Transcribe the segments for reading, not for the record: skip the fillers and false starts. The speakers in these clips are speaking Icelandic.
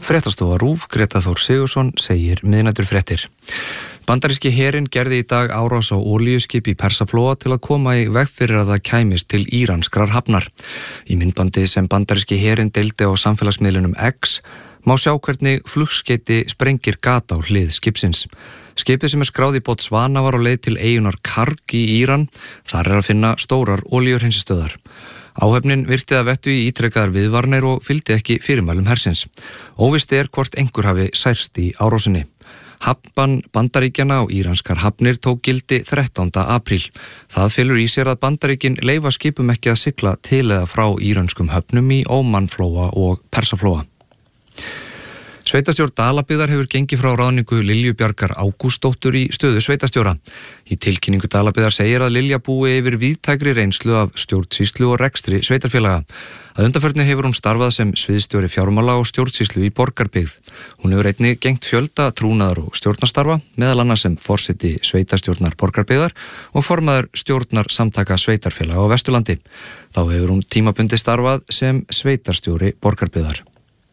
Fréttastofa RÚV, Greta Þór Sigurðsson, segir miðnæturfréttir. Bandaríski herinn gerði í dag árás á olíuskip í Persaflóa til að koma í veg fyrir að það kæmist til íranskrar hafnar. Í myndbandi sem bandaríski herinn deildi á samfélagsmiðlunum X má sjá hvernig flugskeyti sprengir gat á hlið skipsins. Skipið sem skráð í Botswana var á leið til eyjunnar Karg í Íran. Þar að finna stórar olíuhreinsistöðvar. Áhöfnin virti að vettu í ítrekkaðar viðvarnir og fylgdi ekki fyrirmælum hersins. Óvíst hvort einhver hafi særst í árásinni. Hafnbann Bandaríkjanna á íranskar hafnir tók gildi 13. apríl. Það felur í sér að Bandaríkin leyfa skipum ekki að sigla til eða frá íranskum höfnum í Ómanflóa og Persaflóa. Sveitarstjórn Dalabyggðar hefur gengið frá ráðningu Lilju Bjargar Ágústsdóttur í stöðu sveitarstjóra. Í tilkynningu Dalabyggðar segir að Lilja búi yfir víðtækri reynslu af stjórnsýslu og rekstri sveitarfélaga. Að undanförnu hefur hún starfað sem sviðsstjóri fjármála og stjórnsýslu í Borgarbyggð. Hún hefur einnig gegnt fjölda trúnaðar og stjórnarstarfa, meðal annars sem forseti sveitarstjórnar Borgarbyggðar og formaður stjórnar samtaka sveitarfélaga á Vesturlandi. Þá hefur hún tímabundið starfað sem sveitarstjóri Borgarbyggðar.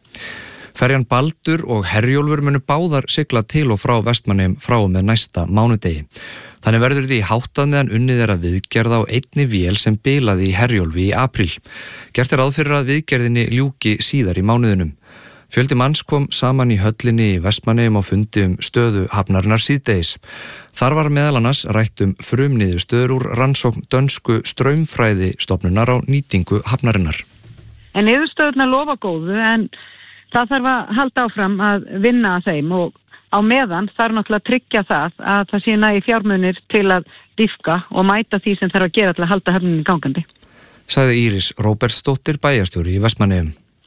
Ferjan Baldur og Herjólfur munu báðar sigla til og frá Vestmannaeyjum frá og með næsta mánudegi. Þannig verður því háttað meðan unnið að viðgerð á einni vél sem bilaði í Herjólfi í apríl. Gert ráð fyrir að viðgerðinni ljúki síðar í mánuðinum. Fjöldi manns kom saman í höllinni í Vestmannaeyjum á fundi stöðu hafnarinnar síðdegis. Þar var meðal annars rætt frumniðurstöður úr rannsókn dönsku straumfræðistofnunar á nýtingu hafnarinnar. En niðurstöðurnar lofa góðu en það þarf að halda áfram að vinna að þeim og á meðan þarf náttúrulega að tryggja að það sé nægi fjármunir til að dýpka og mæta því sem þarf að gera til að halda höfninni gangandi. Sagði Íris Róbertsdóttir bæjarstjóri í Vestmannaeyjum.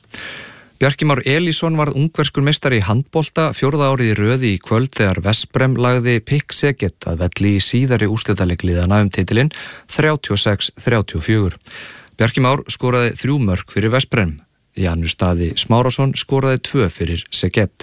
Bjarki Már Elísson varð ungverskur meistari í handbolta 4. árið í röð í kvöld þegar Veszprém lagði Pikk Szeged að velli í síðari úrslitaleik liðanna titilinn 36-34. Bjarki Már skoraði 3 mörk fyrir Veszprém. Janus Daði Smárásson skoraði 2 fyrir Szeged.